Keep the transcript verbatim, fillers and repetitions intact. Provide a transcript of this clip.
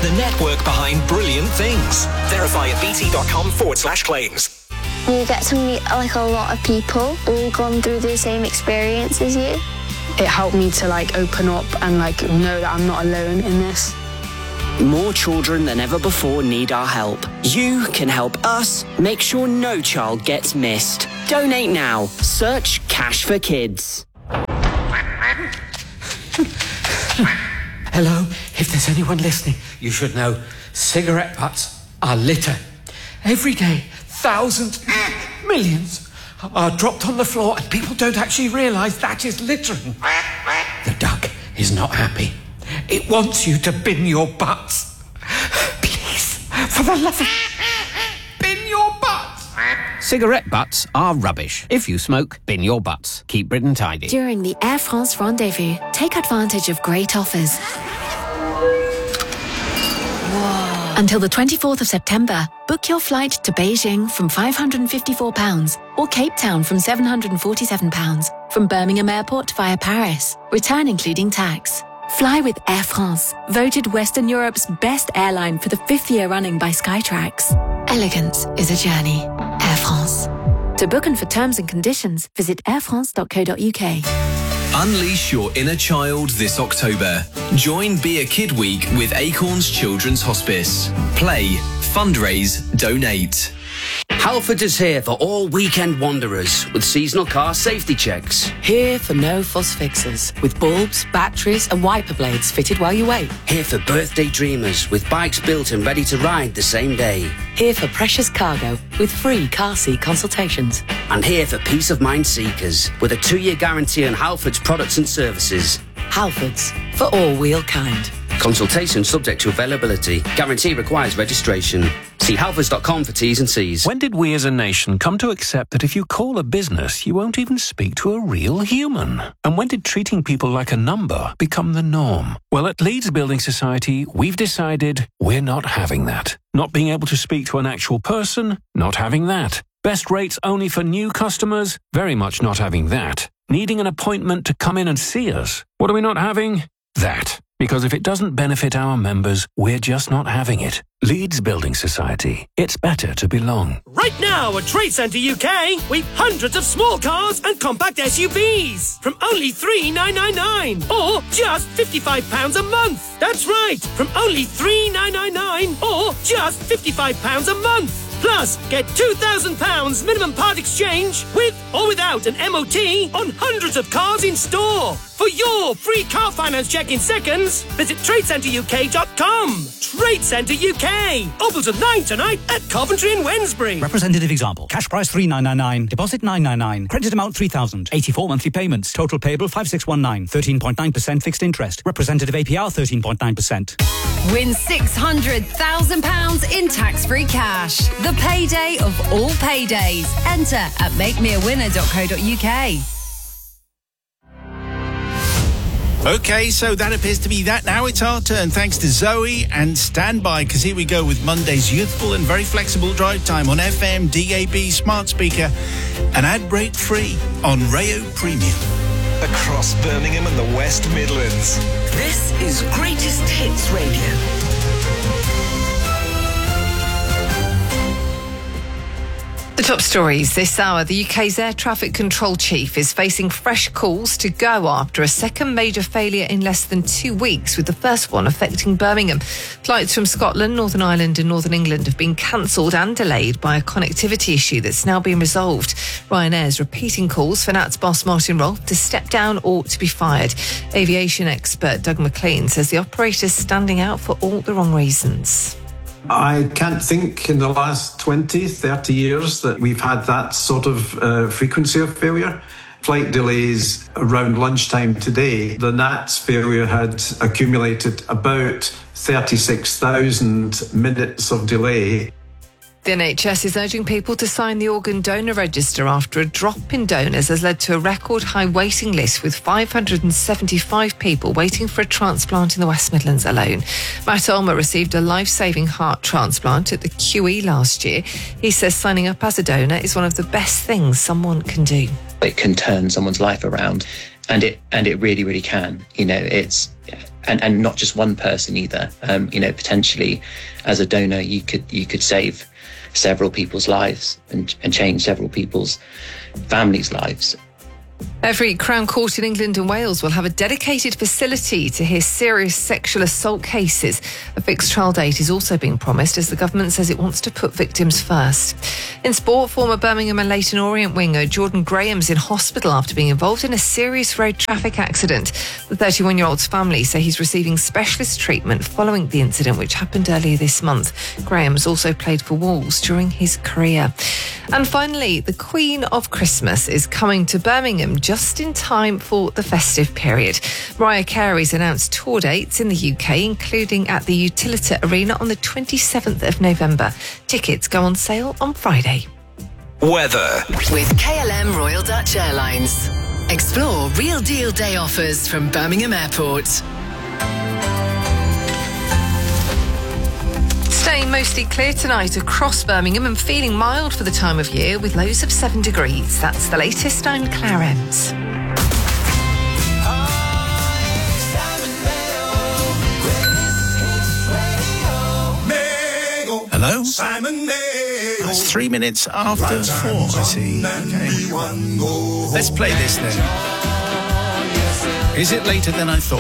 the network behind brilliant things. Verify at bt.com forward slash claims. You get to meet like a lot of people all gone through the same experience as you. It helped me to like open up and like know that I'm not alone in this. More children than ever before need our help. You can help us make sure no child gets missed. Donate now. Search Cash for Kids. Hello, if there's anyone listening, you should know cigarette butts are litter. Every day, thousands, millions are dropped on the floor and people don't actually realise that is littering. The duck is not happy. It wants you to bin your butts. Please, for the love of... bin your butts. Cigarette butts are rubbish. If you smoke, bin your butts. Keep Britain tidy. During the Air France Rendezvous, take advantage of great offers. Whoa. Until the twenty-fourth of September, book your flight to Beijing from five hundred fifty-four pounds or Cape Town from seven hundred forty-seven pounds from Birmingham Airport via Paris. Return including tax. Fly with Air France, voted Western Europe's best airline for the fifth year running by Skytrax. Elegance is a journey. Air France. To book and for terms and conditions, visit air france dot co dot uk. Unleash your inner child this October. Join Be a Kid Week with Acorns Children's Hospice. Play, fundraise, donate. Halfords is here for all weekend wanderers with seasonal car safety checks. Here for no fuss fixes with bulbs, batteries and wiper blades fitted while you wait. Here for birthday dreamers with bikes built and ready to ride the same day. Here for precious cargo with free car seat consultations. And here for peace of mind seekers with a two-year guarantee on Halfords products and services. Halfords, for all wheel kind. Consultation subject to availability. Guarantee requires registration. See halfords dot com for T's and C's. When did we as a nation come to accept that if you call a business, you won't even speak to a real human? And when did treating people like a number become the norm? Well, at Leeds Building Society, we've decided we're not having that. Not being able to speak to an actual person, not having that. Best rates only for new customers, very much not having that. Needing an appointment to come in and see us. What are we not having? That. Because if it doesn't benefit our members, we're just not having it. Leeds Building Society. It's better to belong. Right now at Trade Centre U K, we've hundreds of small cars and compact S U Vs from only three thousand nine hundred ninety-nine pounds or just fifty-five pounds a month. That's right, from only three thousand nine hundred ninety-nine pounds or just fifty-five pounds a month. Plus, get two thousand pounds minimum part exchange with or without an M O T on hundreds of cars in store. For your free car finance check in seconds, visit trade centre u k dot com. Trade Centre U K. Open till nine tonight at Coventry and Wednesbury. Representative example. Cash price three thousand nine hundred ninety-nine. Deposit nine hundred ninety-nine. Credit amount three thousand. eighty-four monthly payments. Total payable five thousand six hundred nineteen. thirteen point nine percent fixed interest. Representative A P R thirteen point nine percent. Win six hundred thousand pounds in tax-free cash. The payday of all paydays. Enter at make me a winner dot co dot u k. OK, so that appears to be that. Now it's our turn, thanks to Zoe. And stand by, because here we go with Monday's youthful and very flexible drive time on F M, D A B, smart speaker, and ad break free on Rayo Premium. Across Birmingham and the West Midlands. This is Greatest Hits Radio. The top stories this hour. The U K's air traffic control chief is facing fresh calls to go after a second major failure in less than two weeks, with the first one affecting Birmingham. Flights from Scotland, Northern Ireland and Northern England have been cancelled and delayed by a connectivity issue that's now been resolved. Ryanair's repeating calls for Nats boss Martin Rolfe to step down or to be fired. Aviation expert Doug McLean says the operator's standing out for all the wrong reasons. I can't think in the last twenty, thirty years that we've had that sort of uh, frequency of failure. Flight delays around lunchtime today, the Nats failure had accumulated about thirty-six thousand minutes of delay. The N H S is urging people to sign the organ donor register after a drop in donors has led to a record high waiting list, with five hundred seventy-five people waiting for a transplant in the West Midlands alone. Matt Ulmer received a life-saving heart transplant at the Q E last year. He says signing up as a donor is one of the best things someone can do. It can turn someone's life around, and it and it really, really can. You know, it's and, and not just one person either. Um, you know, potentially as a donor, you could you could save several people's lives and, and change several people's families' lives. Every Crown Court in England and Wales will have a dedicated facility to hear serious sexual assault cases. A fixed trial date is also being promised as the government says it wants to put victims first. In sport, former Birmingham and Leyton Orient winger Jordan Graham's in hospital after being involved in a serious road traffic accident. The thirty-one-year-old's family say he's receiving specialist treatment following the incident, which happened earlier this month. Graham's also played for Wolves during his career. And finally, the Queen of Christmas is coming to Birmingham just in time for the festive period. Mariah Carey's announced tour dates in the U K, including at the Utilita Arena on the twenty-seventh of November. Tickets go on sale on Friday. Weather. With K L M Royal Dutch Airlines. Explore real deal day offers from Birmingham Airport. Staying mostly clear tonight across Birmingham and feeling mild for the time of year with lows of seven degrees. That's the latest. I'm Claire Ems. Hello? It's three minutes after four, I see. Okay. Let's play this then. Is it later than I thought?